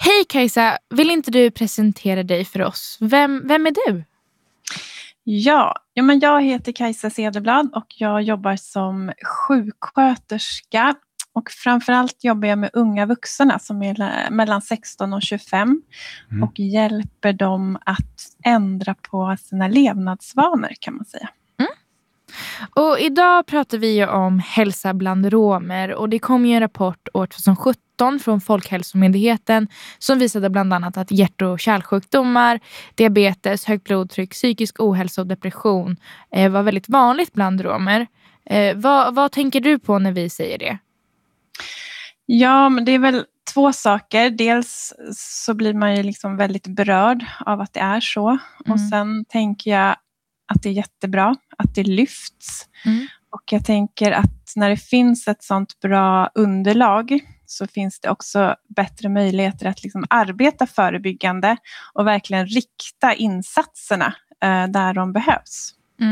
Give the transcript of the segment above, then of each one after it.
Hej Kajsa, vill inte du presentera dig för oss? Vem är du? Ja, men jag heter Kajsa Cederblad och jag jobbar som sjuksköterska. Och framförallt jobbar jag med unga vuxna som är mellan 16 och 25 och hjälper dem att ändra på sina levnadsvanor, kan man säga. Och idag pratar vi ju om hälsa bland romer, och det kom ju en rapport år 2017 från Folkhälsomyndigheten som visade bland annat att hjärt- och kärlsjukdomar, diabetes, högt blodtryck, psykisk ohälsa och depression var väldigt vanligt bland romer. Vad tänker du på när vi säger det? Ja, men det är väl två saker. Dels så blir man ju liksom väldigt berörd av att det är så. Och sen tänker jag att det är jättebra att det lyfts. Och jag tänker att när det finns ett sånt bra underlag så finns det också bättre möjligheter att liksom arbeta förebyggande och verkligen rikta insatserna där de behövs.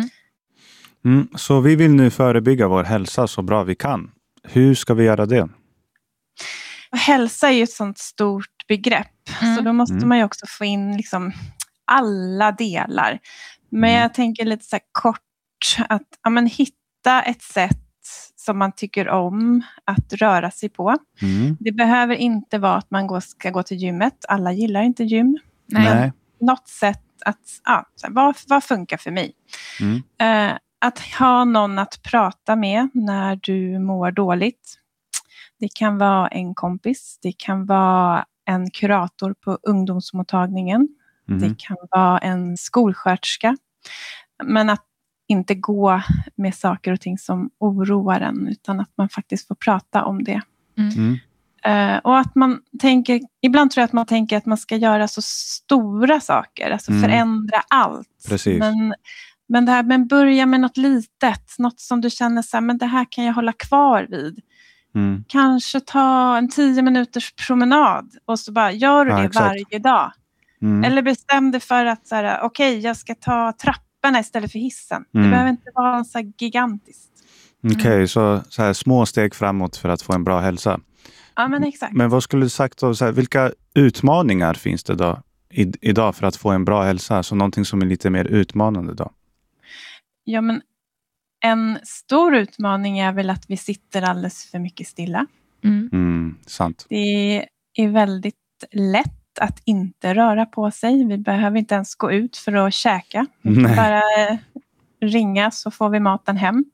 Så vi vill nu förebygga vår hälsa så bra vi kan. Hur ska vi göra det? Hälsa är ju ett sånt stort begrepp. Så då måste man ju också få in liksom alla delar. Men jag tänker lite så här kort att hitta ett sätt som man tycker om att röra sig på. Det behöver inte vara att man ska gå till gymmet. Alla gillar inte gym. Men något sätt att, vad funkar för mig? Att ha någon att prata med när du mår dåligt. Det kan vara en kompis. Det kan vara en kurator på ungdomsmottagningen. Det kan vara en skolsköterska. Men att inte gå med saker och ting som oroar en, utan att man faktiskt får prata om det. Och att man tänker, ibland tror jag att man tänker att man ska göra så stora saker, alltså förändra allt. Precis. Men det här, men börja med något litet, något som du känner så här, men det här kan jag hålla kvar vid. Kanske ta en 10 minuters promenad och så bara gör du det varje dag. Eller bestäm dig för att okej, jag ska ta trapporna istället för hissen. Det behöver inte vara så gigantiskt. Okej, så här små steg framåt för att få en bra hälsa. Ja, men exakt. Men vad skulle du sagt då, så här, vilka utmaningar finns det då idag för att få en bra hälsa? Så någonting som är lite mer utmanande då? Ja, men en stor utmaning är väl att vi sitter alldeles för mycket stilla. Sant. Det är väldigt lätt att inte röra på sig. Vi behöver inte ens gå ut för att käka. Vi kan bara ringa så får vi maten hem.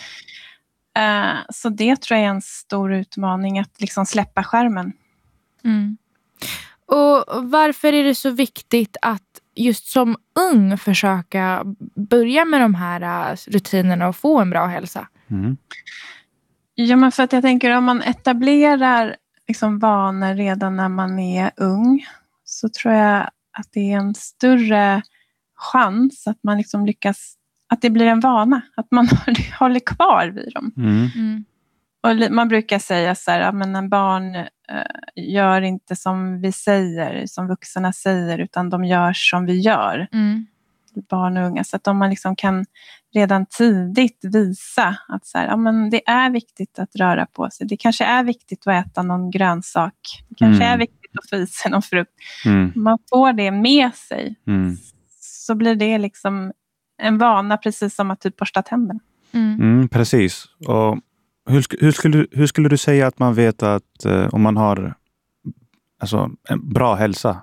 Så det tror jag är en stor utmaning, att liksom släppa skärmen. Och varför är det så viktigt att just som ung försöka börja med de här rutinerna och få en bra hälsa? Ja, men för att jag tänker, om man etablerar liksom vanor redan när man är ung, så tror jag att det är en större chans att man liksom lyckas, att det blir en vana, att man håller kvar vid dem. Och man brukar säga så här, men en barn gör inte som vi säger, som vuxna säger, utan de gör som vi gör. Barn och unga. Så att om man liksom kan redan tidigt visa att så här, men det är viktigt att röra på sig. Det kanske är viktigt att äta någon grönsak. Det kanske är viktigt att få i sig någon frukt. Man får det med sig. Så blir det liksom en vana, precis som att typ borsta tänderna. Precis. Och hur skulle du säga att man vet att om man har en bra hälsa?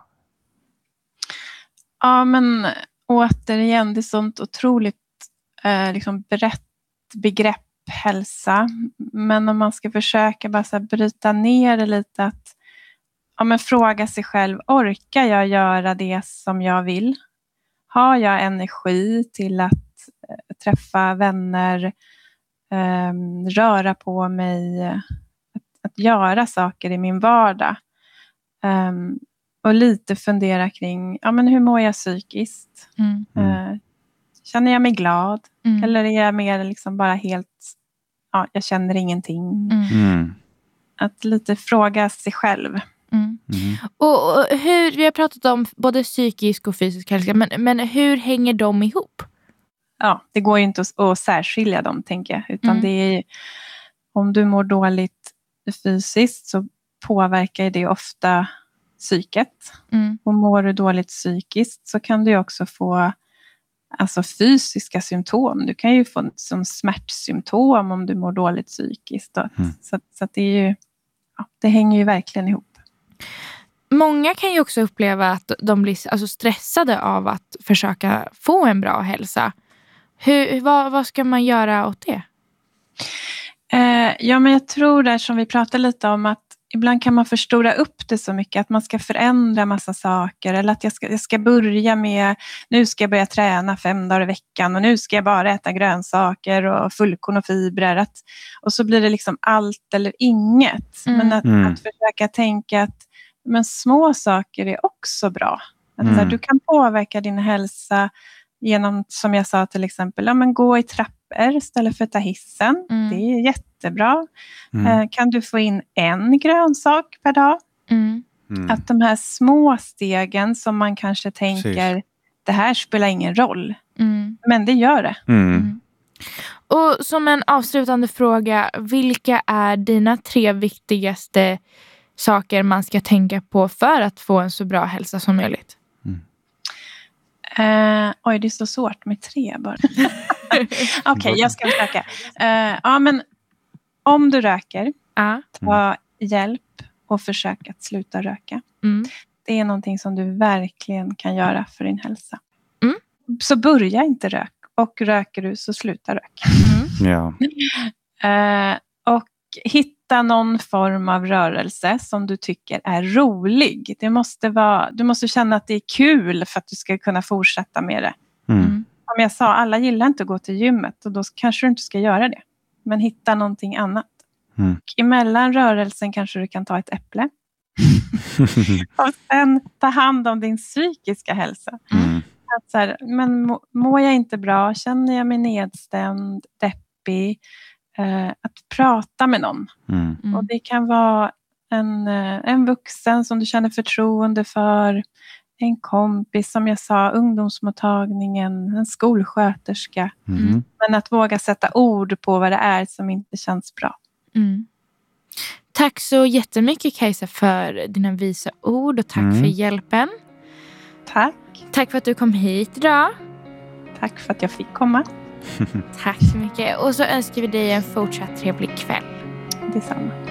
Ja, men återigen, det är sånt otroligt liksom brett begrepp, hälsa. Men om man ska försöka bara så här bryta ner det lite, att fråga sig själv, orkar jag göra det som jag vill? Har jag energi till att träffa vänner, röra på mig, att göra saker i min vardag? Och lite fundera kring, hur mår jag psykiskt? Känner jag mig glad? Eller är jag mer liksom bara helt, jag känner ingenting? Att lite fråga sig själv. Och vi har pratat om både psykisk och fysisk hälsa, men hur hänger de ihop? Ja, det går ju inte att särskilja dem, tänker jag. Utan det är, om du mår dåligt fysiskt så påverkar det ofta psyket. Och mår du dåligt psykiskt så kan du också få fysiska symptom. Du kan ju få som smärtsymptom om du mår dåligt psykiskt. Så att det är ju, det hänger ju verkligen ihop. Många kan ju också uppleva att de blir stressade av att försöka få en bra hälsa. Vad ska man göra åt det? Men jag tror där som vi pratade lite om att ibland kan man förstora upp det så mycket att man ska förändra massa saker eller att jag ska börja med, nu ska jag börja träna 5 dagar i veckan och nu ska jag bara äta grönsaker och fullkorn och fibrer och så blir det liksom allt eller inget. Men att försöka tänka att men små saker är också bra. Att du kan påverka din hälsa genom, som jag sa till exempel, gå i trappor istället för att ta hissen. Det är jättebra. Kan du få in 1 grönsak per dag? Att de här små stegen som man kanske tänker, det här spelar ingen roll. Men det gör det. Och som en avslutande fråga, vilka är dina 3 viktigaste saker man ska tänka på för att få en så bra hälsa som möjligt? Det är så svårt med 3 bara. Okej, jag ska försöka. Men om du röker, ta hjälp och försök att sluta röka. Det är någonting som du verkligen kan göra för din hälsa. Så börja inte röka. Och röker du så sluta röka. Och hitta någon form av rörelse som du tycker är rolig. Du måste känna att det är kul för att du ska kunna fortsätta med det. Som jag sa, alla gillar inte att gå till gymmet och då kanske du inte ska göra det. Men hitta någonting annat. Emellan rörelsen kanske du kan ta ett äpple. Och sen ta hand om din psykiska hälsa. Att men mår jag inte bra, känner jag mig nedstämd, deppig, att prata med någon. Och det kan vara en vuxen som du känner förtroende för, en kompis, som jag sa, ungdomsmottagningen, en skolsköterska. Men att våga sätta ord på vad det är som inte känns bra. Tack så jättemycket, Kajsa, för dina visa ord och tack för hjälpen. Tack för att du kom hit idag. Tack för att jag fick komma. Tack så mycket. Och så önskar vi dig en fortsatt trevlig kväll. Detsamma.